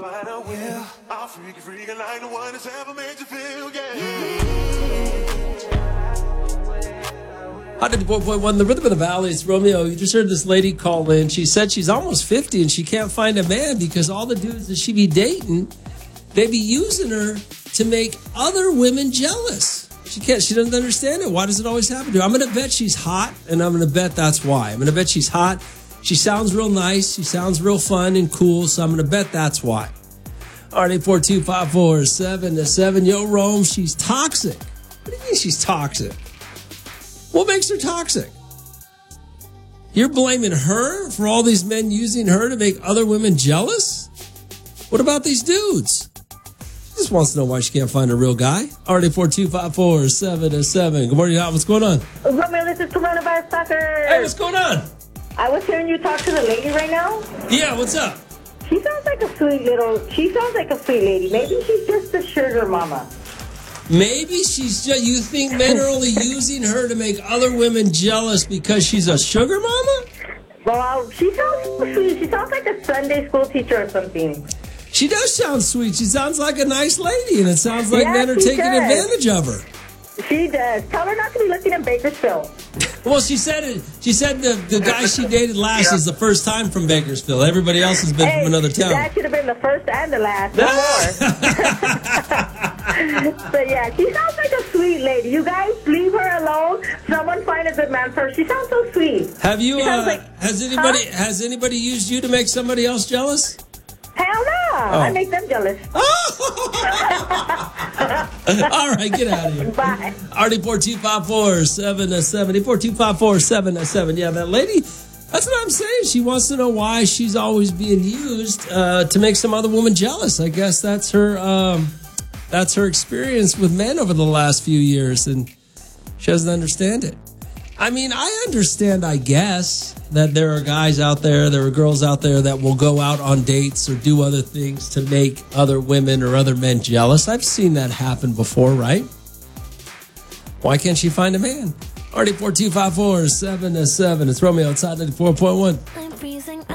Yeah, I'll freak like the one that's ever made you feel, yeah. 104.1, the Rhythm of the Valley. It's Romeo. You just heard this lady call in. She said she's almost 50 and she can't find a man because all the dudes that she be dating, they be using her to make other women jealous. She doesn't understand it. Why does it always happen to her? I'm going to bet she's hot, and I'm going to bet that's why. I'm going to bet she's hot. She sounds real nice. She sounds real fun and cool, so I'm going to bet that's why. All right, 842-547-7. Yo, Rome, she's toxic. What do you mean she's toxic? What makes her toxic? You're blaming her for all these men using her to make other women jealous? What about these dudes? She just wants to know why she can't find a real guy. All right, 842-547-7. Good morning, Hot. What's going on? Romeo, this is Coronavirus Soccer. Hey, what's going on? I was hearing you talk to the lady right now. Yeah, what's up? She sounds like a sweet lady. Maybe she's just a sugar mama. Maybe she's just, you think men are only using her to make other women jealous because she's a sugar mama? Well, she sounds sweet. She sounds like a Sunday school teacher or something. She does sound sweet. She sounds like a nice lady, and it sounds like men are taking advantage of her. She does. Tell her not to be looking in Bakersfield. Well, she said it. She said the guy she dated last is the first time from Bakersfield. Everybody else has been from another town. That should have been the first and the last. No more. But yeah, she sounds like a sweet lady. You guys leave her alone. Someone find a good man for her. She sounds so sweet. Have you? Has anybody used you to make somebody else jealous? Hell no. Oh. I make them jealous. All right, get out of here. Bye. RD42547-7. 42547-7. Yeah, that lady, that's what I'm saying. She wants to know why she's always being used to make some other woman jealous. I guess that's her experience with men over the last few years, and she doesn't understand it. I mean, I understand, I guess, that there are guys out there, there are girls out there that will go out on dates or do other things to make other women or other men jealous. I've seen that happen before, right? Why can't she find a man? RD42547-7. It's Romeo outside 94.1.